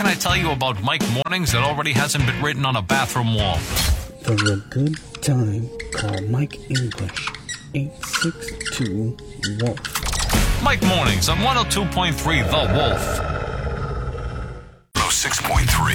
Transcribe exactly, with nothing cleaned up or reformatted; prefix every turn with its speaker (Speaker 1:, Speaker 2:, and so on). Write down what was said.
Speaker 1: can I tell you about Mike Mornings that already hasn't been written on a bathroom wall?
Speaker 2: For a good time, call Mike English, eight six two, WOLF.
Speaker 1: Mike Mornings on one oh two point three The Wolf.
Speaker 3: oh six point three